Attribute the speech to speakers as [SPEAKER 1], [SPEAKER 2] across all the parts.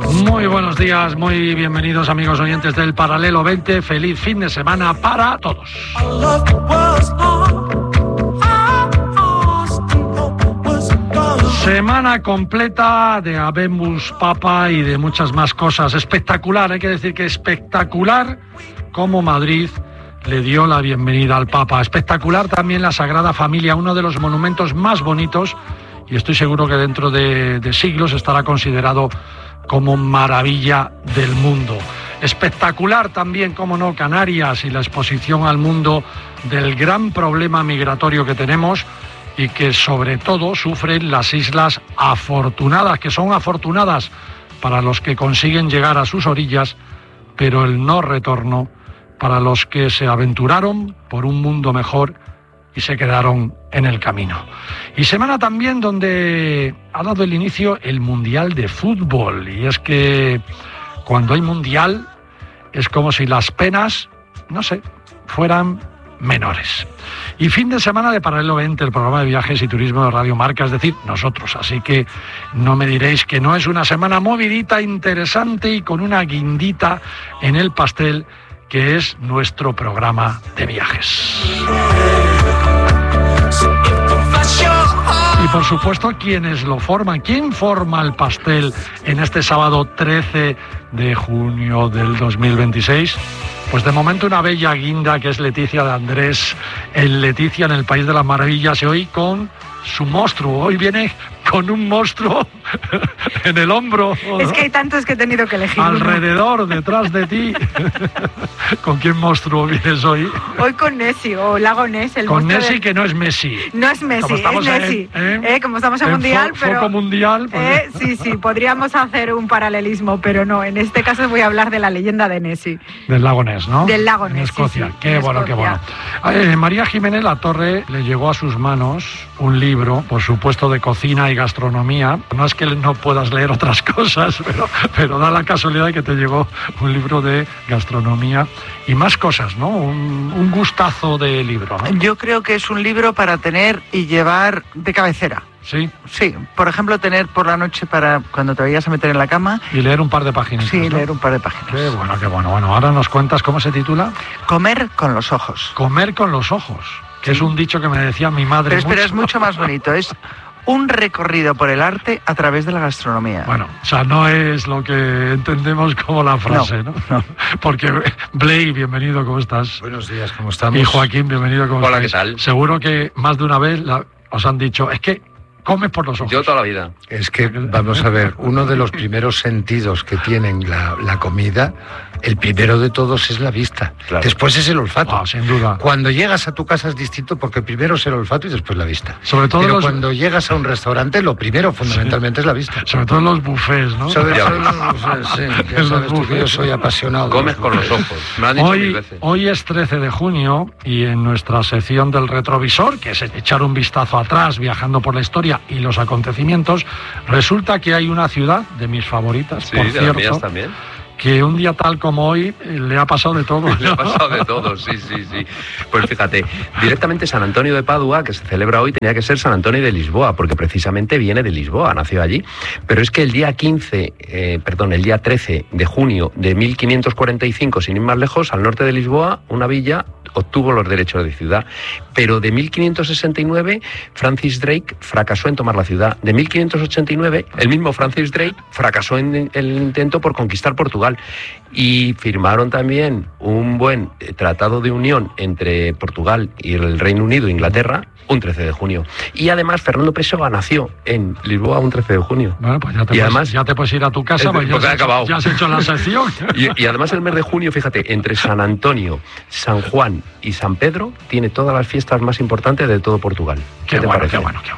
[SPEAKER 1] Muy buenos días, muy bienvenidos amigos oyentes del Paralelo 20. Feliz fin de semana para todos. Semana completa de Habemus Papa y de muchas más cosas. Espectacular, hay que decir que espectacular como Madrid le dio la bienvenida al Papa. Espectacular también la Sagrada Familia, uno de los monumentos más bonitos, y estoy seguro que dentro de siglos estará considerado como maravilla del mundo. Espectacular también, como no, Canarias y la exposición al mundo del gran problema migratorio que tenemos y que sobre todo sufren las islas afortunadas, que son afortunadas para los que consiguen llegar a sus orillas, pero el no retorno para los que se aventuraron por un mundo mejor y se quedaron en el camino. Y semana también donde ha dado el inicio el Mundial de Fútbol, y es que cuando hay Mundial es como si las penas, no sé, fueran menores. Y fin de semana de Paralelo 20, el programa de viajes y turismo de Radio Marca, es decir, nosotros. Así que no me diréis que no es una semana movidita, interesante y con una guindita en el pastel, que es nuestro programa de viajes. Y por supuesto, quienes lo forman. ¿Quién forma el pastel en este sábado 13 de junio del 2026? Pues de momento una bella guinda que es Leticia de Andrés, en Leticia en el País de las Maravillas, y hoy con su monstruo. Hoy viene con un monstruo en el hombro.
[SPEAKER 2] Es que hay tantos que he tenido que elegir.
[SPEAKER 1] Alrededor, detrás de ti. ¿Con quién monstruo vienes hoy?
[SPEAKER 2] Hoy con Nessi, o Lago Ness.
[SPEAKER 1] Con Nessi, que no es Messi.
[SPEAKER 2] No es Messi, es Nessi. Como estamos en Mundial, pero...
[SPEAKER 1] Foco mundial. Pues...
[SPEAKER 2] Sí, podríamos hacer un paralelismo, pero no. En este caso voy a hablar de la leyenda de Nessi.
[SPEAKER 1] Del Lago Ness, ¿no?
[SPEAKER 2] Del Lago Ness,
[SPEAKER 1] en Escocia.
[SPEAKER 2] Sí,
[SPEAKER 1] qué bueno,
[SPEAKER 2] Escocia.
[SPEAKER 1] Qué bueno. María Jiménez Latorre le llegó a sus manos un libro, por supuesto, de cocina y gastronomía. No es que no puedas leer otras cosas, pero da la casualidad de que te llegó un libro de gastronomía y más cosas, ¿no? Un gustazo de libro, ¿no?
[SPEAKER 3] Yo creo que es un libro para tener y llevar de cabecera.
[SPEAKER 1] ¿Sí?
[SPEAKER 3] Sí, por ejemplo, tener por la noche para cuando te vayas a meter en la cama.
[SPEAKER 1] Y leer un par de páginas.
[SPEAKER 3] Sí,
[SPEAKER 1] ¿no?
[SPEAKER 3] leer un par de páginas.
[SPEAKER 1] Qué bueno, qué bueno. Bueno, ahora nos cuentas cómo se titula.
[SPEAKER 3] Comer con los ojos.
[SPEAKER 1] Comer con los ojos, que es un dicho que me decía mi madre.
[SPEAKER 3] Pero espera, es mucho más bonito, es un recorrido por el arte a través de la gastronomía.
[SPEAKER 1] Bueno, o sea, no es lo que entendemos como la frase, ¿no? Porque, Blay, bienvenido, ¿cómo estás?
[SPEAKER 4] Buenos días, ¿cómo estamos?
[SPEAKER 1] Y Joaquín, bienvenido, ¿cómo estás?
[SPEAKER 5] Hola, ¿qué tal?
[SPEAKER 1] Seguro que más de una vez os han dicho, es que comes por los ojos.
[SPEAKER 5] Yo toda la vida.
[SPEAKER 4] Es que, vamos a ver, uno de los primeros sentidos que tienen la comida, el primero de todos es la vista.
[SPEAKER 5] Claro.
[SPEAKER 4] Después es el olfato.
[SPEAKER 1] Sin duda.
[SPEAKER 4] Cuando llegas a tu casa es distinto porque primero es el olfato y después la vista.
[SPEAKER 1] Sobre todo
[SPEAKER 4] pero cuando llegas a un restaurante, lo primero fundamentalmente es la vista.
[SPEAKER 1] Sobre todo en los buffets, ¿no?
[SPEAKER 4] Sobre todo en los buffets, sí. Ya sabes tú que yo soy apasionado.
[SPEAKER 5] Comes con los ojos. Me han dicho mil veces.
[SPEAKER 1] Hoy es 13 de junio y en nuestra sección del retrovisor, que es echar un vistazo atrás, viajando por la historia y los acontecimientos, resulta que hay una ciudad de mis favoritas,
[SPEAKER 5] Sí,
[SPEAKER 1] por
[SPEAKER 5] de
[SPEAKER 1] cierto,
[SPEAKER 5] las mías también.
[SPEAKER 1] Que un día tal como hoy le ha pasado de todo.
[SPEAKER 5] Le ha pasado de todo, sí. Pues fíjate, directamente San Antonio de Padua, que se celebra hoy, tenía que ser San Antonio de Lisboa, porque precisamente viene de Lisboa, nació allí. Pero es que el día 13 de junio de 1545, sin ir más lejos, al norte de Lisboa, una villa obtuvo los derechos de ciudad. Pero de 1569, Francis Drake fracasó en tomar la ciudad. De 1589, el mismo Francis Drake fracasó en el intento por conquistar Portugal. Y firmaron también un buen tratado de unión entre Portugal y el Reino Unido e Inglaterra un 13 de junio. Y además Fernando Pessoa nació en Lisboa un 13 de junio.
[SPEAKER 1] Bueno, pues ya te puedes ir a tu casa,
[SPEAKER 5] porque
[SPEAKER 1] ya has hecho la sección.
[SPEAKER 5] Y además el mes de junio, fíjate, entre San Antonio, San Juan y San Pedro, tiene todas las fiestas más importantes de todo Portugal. ¿Qué te parece?
[SPEAKER 1] Qué bueno.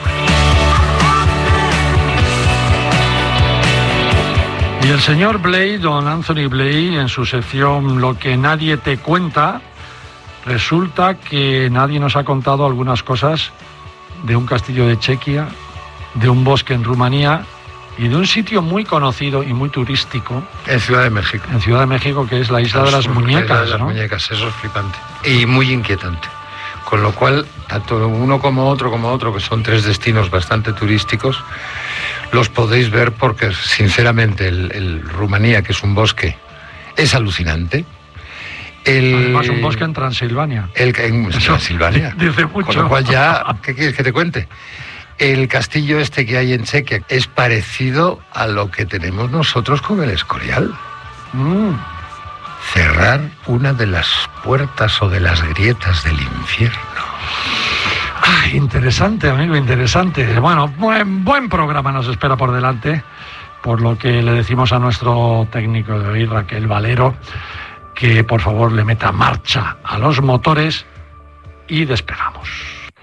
[SPEAKER 1] Y el señor Blay, don Anthony Blay, en su sección Lo que nadie te cuenta, resulta que nadie nos ha contado algunas cosas de un castillo de Chequia, de un bosque en Rumanía y de un sitio muy conocido y muy turístico.
[SPEAKER 4] En Ciudad de México.
[SPEAKER 1] En Ciudad de México, que es la Isla de las Muñecas.
[SPEAKER 4] La Isla de las Muñecas, eso es flipante. Y muy inquietante. Con lo cual, tanto uno como otro, que son tres destinos bastante turísticos, los podéis ver porque, sinceramente, el Rumanía, que es un bosque, es alucinante.
[SPEAKER 1] Además, un bosque en Transilvania.
[SPEAKER 4] En Transilvania.
[SPEAKER 1] Dice mucho.
[SPEAKER 4] Con lo cual ya, ¿qué quieres que te cuente? El castillo este que hay en Chequia es parecido a lo que tenemos nosotros con el Escorial. Cerrar una de las puertas o de las grietas del infierno.
[SPEAKER 1] Ay, interesante, amigo, interesante. Bueno, buen programa nos espera por delante, por lo que le decimos a nuestro técnico de hoy, Raquel Valero, que por favor le meta marcha a los motores y despegamos.